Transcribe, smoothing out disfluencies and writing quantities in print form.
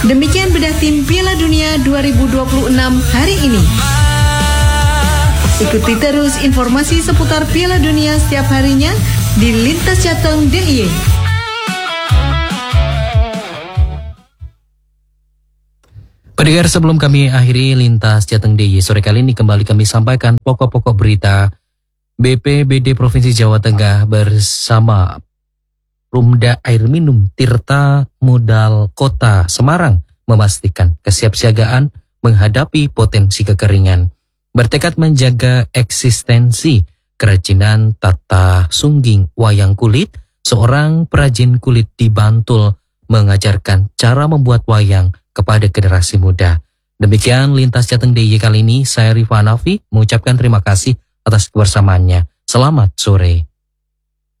Demikian bedah tim Piala Dunia 2026 hari ini. Ikuti terus informasi seputar Piala Dunia setiap harinya di Lintas Jateng DIY. Pendengar, sebelum kami akhiri Lintas Jateng DIY sore kali ini, kembali kami sampaikan pokok-pokok berita. BPBD Provinsi Jawa Tengah bersama Rumda Air Minum Tirta Modal Kota Semarang memastikan kesiapsiagaan menghadapi potensi kekeringan. Bertekad menjaga eksistensi kerajinan tata sungging wayang kulit, seorang perajin kulit di Bantul mengajarkan cara membuat wayang kepada generasi muda. Demikian Lintas Jateng DIY kali ini, saya Rifa Hanafi mengucapkan terima kasih atas kebersamaannya. Selamat sore.